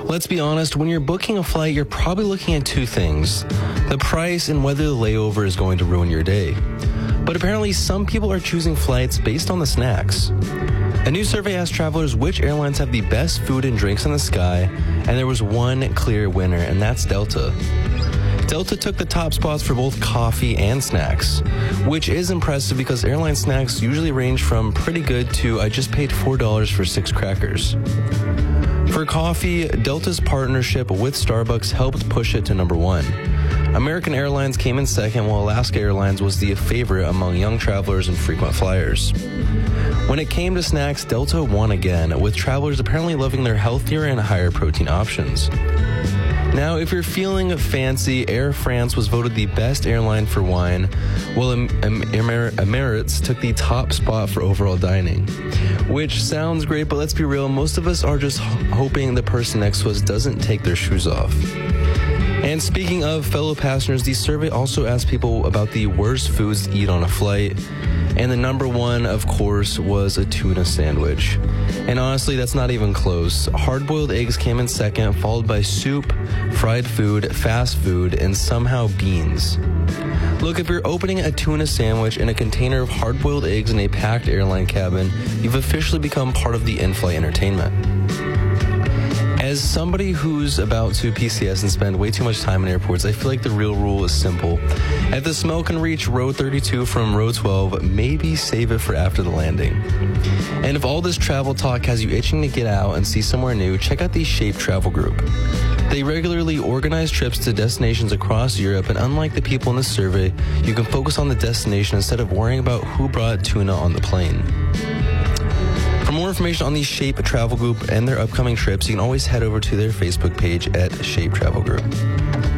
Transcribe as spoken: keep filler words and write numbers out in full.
Let's be honest, when you're booking a flight, you're probably looking at two things: the price and whether the layover is going to ruin your day. But apparently some people are choosing flights based on the snacks. A new survey asked travelers which airlines have the best food and drinks in the sky, and there was one clear winner, and that's Delta. Delta took the top spots for both coffee and snacks, which is impressive because airline snacks usually range from pretty good to I just paid four dollars for six crackers. For coffee, Delta's partnership with Starbucks helped push it to number one. American Airlines came in second, while Alaska Airlines was the favorite among young travelers and frequent flyers. When it came to snacks, Delta won again, with travelers apparently loving their healthier and higher protein options. Now, if you're feeling fancy, Air France was voted the best airline for wine, while Em- Em- Emer- Emirates took the top spot for overall dining. Which sounds great, but let's be real, most of us are just h- hoping the person next to us doesn't take their shoes off. And speaking of fellow passengers, the survey also asked people about the worst foods to eat on a flight. And the number one, of course, was a tuna sandwich. And honestly, that's not even close. Hard-boiled eggs came in second, followed by soup, fried food, fast food, and somehow beans. Look, if you're opening a tuna sandwich in a container of hard-boiled eggs in a packed airline cabin, you've officially become part of the in-flight entertainment. As somebody who's about to P C S and spend way too much time in airports, I feel like the real rule is simple. If the smell can reach row thirty-two from row twelve, maybe save it for after the landing. And if all this travel talk has you itching to get out and see somewhere new, check out the Shape Travel Group. They regularly organize trips to destinations across Europe, and unlike the people in this survey, you can focus on the destination instead of worrying about who brought tuna on the plane. For more information on the Shape Travel Group and their upcoming trips, you can always head over to their Facebook page at Shape Travel Group.